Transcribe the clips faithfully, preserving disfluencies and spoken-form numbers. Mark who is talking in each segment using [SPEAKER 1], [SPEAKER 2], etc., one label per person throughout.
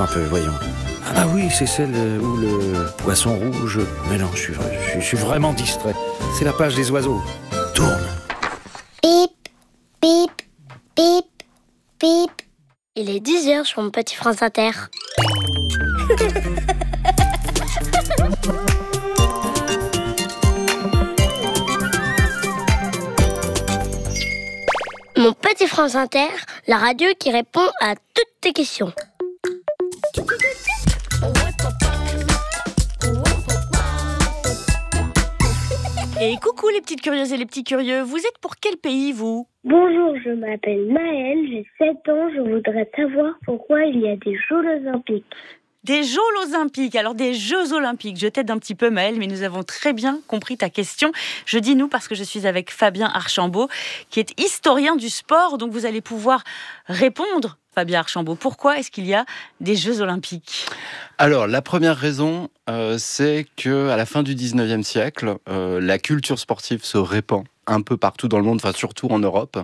[SPEAKER 1] un peu, voyons. Ah oui, c'est celle où le poisson rouge... Mais non, je suis, je suis, je suis vraiment distrait. C'est la page des oiseaux. Tourne.
[SPEAKER 2] Pip, pip, pip, pip. Il est dix heures sur mon petit France Inter. Mon petit France Inter, la radio qui répond à toutes tes questions.
[SPEAKER 3] Et coucou les petites curieuses et les petits curieux, vous êtes pour quel pays vous ?
[SPEAKER 2] Bonjour, je m'appelle Maëlle, j'ai sept ans, je voudrais savoir pourquoi il y a des Jeux Olympiques.
[SPEAKER 3] Des Jeux Olympiques, alors des Jeux Olympiques. Je t'aide un petit peu Maëlle, mais nous avons très bien compris ta question. Je dis nous parce que je suis avec Fabien Archambault, qui est historien du sport, donc vous allez pouvoir répondre. Fabien Archambault, pourquoi est-ce qu'il y a des Jeux Olympiques ?
[SPEAKER 4] Alors, la première raison, euh, c'est qu'à la fin du dix-neuvième siècle, euh, la culture sportive se répand un peu partout dans le monde, enfin surtout en Europe.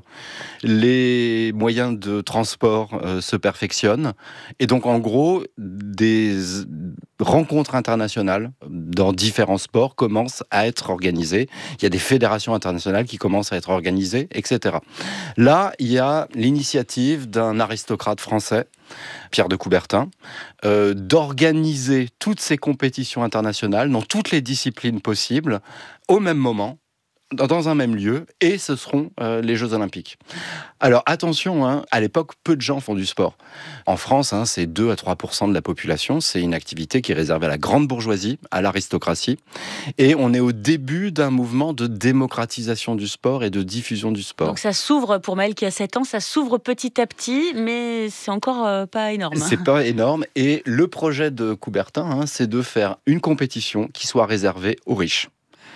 [SPEAKER 4] Les moyens de transport euh, se perfectionnent. Et donc, en gros, des rencontres internationales dans différents sports commencent à être organisées. Il y a des fédérations internationales qui commencent à être organisées, et cetera. Là, il y a l'initiative d'un aristocrate français, Pierre de Coubertin, euh, d'organiser toutes ces compétitions internationales dans toutes les disciplines possibles au même moment, dans un même lieu, et ce seront euh, les Jeux Olympiques. Alors attention, hein, à l'époque, peu de gens font du sport. En France, hein, c'est deux à trois pour cent de la population, c'est une activité qui est réservée à la grande bourgeoisie, à l'aristocratie, et on est au début d'un mouvement de démocratisation du sport et de diffusion du sport.
[SPEAKER 3] Donc ça s'ouvre, pour Maëlle qui a sept ans, ça s'ouvre petit à petit, mais c'est encore euh, pas énorme.
[SPEAKER 4] C'est pas énorme, et le projet de Coubertin, hein, c'est de faire une compétition qui soit réservée aux riches,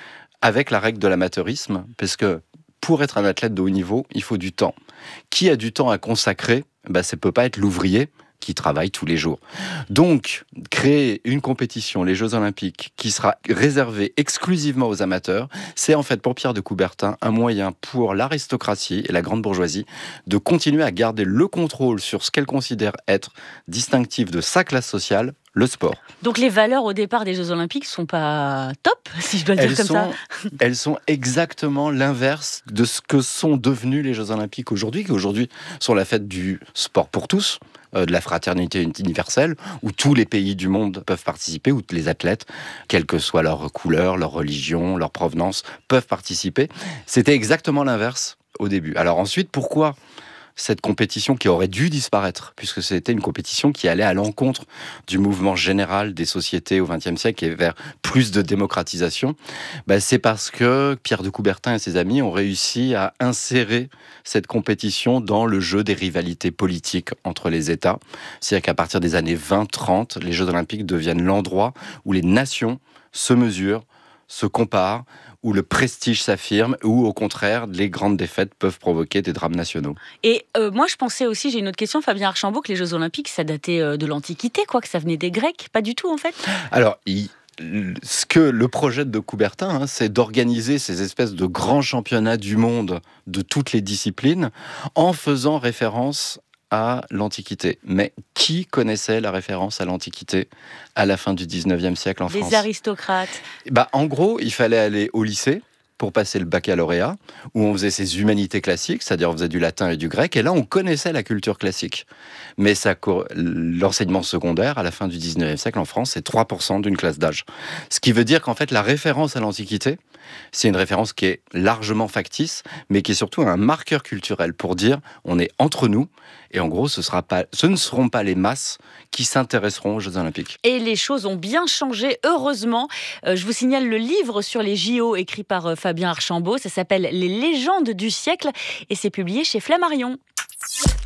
[SPEAKER 4] avec la règle de l'amateurisme, parce que pour être un athlète de haut niveau, il faut du temps. Qui a du temps à consacrer ? Ben, ça ne peut pas être l'ouvrier qui travaille tous les jours. Donc, créer une compétition, les Jeux Olympiques, qui sera réservée exclusivement aux amateurs, c'est en fait pour Pierre de Coubertin un moyen pour l'aristocratie et la grande bourgeoisie de continuer à garder le contrôle sur ce qu'elle considère être distinctif de sa classe sociale, le sport.
[SPEAKER 3] Donc les valeurs au départ des Jeux Olympiques sont pas top, si je dois le
[SPEAKER 4] elles
[SPEAKER 3] dire comme
[SPEAKER 4] sont,
[SPEAKER 3] ça.
[SPEAKER 4] Elles sont exactement l'inverse de ce que sont devenus les Jeux Olympiques aujourd'hui, qui aujourd'hui sont la fête du sport pour tous, euh, de la fraternité universelle, où tous les pays du monde peuvent participer, où les athlètes, quelle que soit leur couleur, leur religion, leur provenance, peuvent participer. C'était exactement l'inverse au début. Alors ensuite, pourquoi cette compétition qui aurait dû disparaître, puisque c'était une compétition qui allait à l'encontre du mouvement général des sociétés au vingtième siècle et vers plus de démocratisation, ben c'est parce que Pierre de Coubertin et ses amis ont réussi à insérer cette compétition dans le jeu des rivalités politiques entre les États. C'est-à-dire qu'à partir des années vingt trente, les Jeux Olympiques deviennent l'endroit où les nations se mesurent, se comparent, où le prestige s'affirme, où au contraire, les grandes défaites peuvent provoquer des drames nationaux.
[SPEAKER 3] Et euh, moi, je pensais aussi, j'ai une autre question, Fabien Archambault, que les Jeux Olympiques, ça datait euh, de l'Antiquité, quoi, que ça venait des Grecs. Pas du tout, en fait.
[SPEAKER 4] Alors, il... ce que le projet de Coubertin, hein, c'est d'organiser ces espèces de grands championnats du monde de toutes les disciplines en faisant référence à l'Antiquité. Mais qui connaissait la référence à l'Antiquité à la fin du dix-neuvième siècle en
[SPEAKER 3] Des
[SPEAKER 4] France ?
[SPEAKER 3] aristocrates.
[SPEAKER 4] Bah, en gros, il fallait aller au lycée pour passer le baccalauréat, où on faisait ses humanités classiques, c'est-à-dire on faisait du latin et du grec, et là on connaissait la culture classique. Mais ça, l'enseignement secondaire, à la fin du dix-neuvième siècle en France, c'est trois pour cent d'une classe d'âge. Ce qui veut dire qu'en fait la référence à l'Antiquité, c'est une référence qui est largement factice, mais qui est surtout un marqueur culturel pour dire on est entre nous, et en gros ce, sera pas, ce ne seront pas les masses qui s'intéresseront aux Jeux Olympiques.
[SPEAKER 3] Et les choses ont bien changé, heureusement. Euh, je vous signale le livre sur les J O écrit par euh, Fabien Archambault. Ça s'appelle « Les légendes du siècle » et c'est publié chez Flammarion.